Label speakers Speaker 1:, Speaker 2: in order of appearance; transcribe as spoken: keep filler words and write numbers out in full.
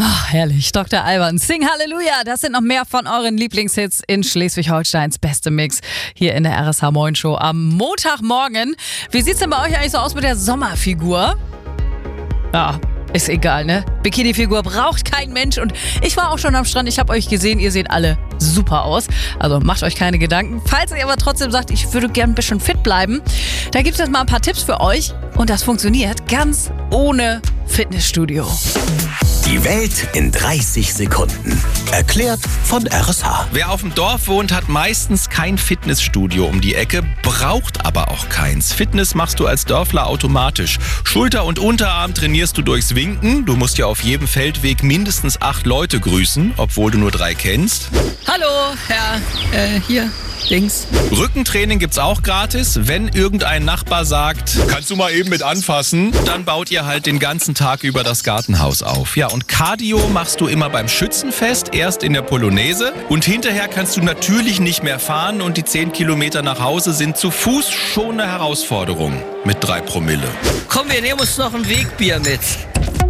Speaker 1: Ach, herrlich. Doktor Alban, Sing Halleluja. Das sind noch mehr von euren Lieblingshits in Schleswig-Holsteins beste Mix hier in der R S H Moin Show am Montagmorgen. Wie sieht's denn bei euch eigentlich so aus mit der Sommerfigur? Ja, ist egal, ne? Bikini-Figur braucht kein Mensch und ich war auch schon am Strand. Ich habe euch gesehen, ihr seht alle super aus. Also macht euch keine Gedanken. Falls ihr aber trotzdem sagt, ich würde gern ein bisschen fit bleiben, da gibt es mal ein paar Tipps für euch und das funktioniert ganz ohne Fitnessstudio.
Speaker 2: Die Welt in dreißig Sekunden. Erklärt von R S H.
Speaker 3: Wer auf dem Dorf wohnt, hat meistens kein Fitnessstudio um die Ecke, braucht aber auch keins. Fitness machst du als Dörfler automatisch. Schulter- und Unterarm trainierst du durchs Winken. Du musst ja auf jedem Feldweg mindestens acht Leute grüßen, obwohl du nur drei kennst.
Speaker 4: Hallo, Herr, äh, hier, links.
Speaker 3: Rückentraining gibt's auch gratis. Wenn irgendein Nachbar sagt, kannst du mal eben mit anfassen, dann baut ihr halt den ganzen Tag über das Gartenhaus auf. Ja, und Cardio machst du immer beim Schützenfest, erst in der Polonaise. Und hinterher kannst du natürlich nicht mehr fahren und die zehn Kilometer nach Hause sind zu Fuß schon eine Herausforderung mit drei Promille.
Speaker 4: Komm, wir nehmen uns noch ein Wegbier mit.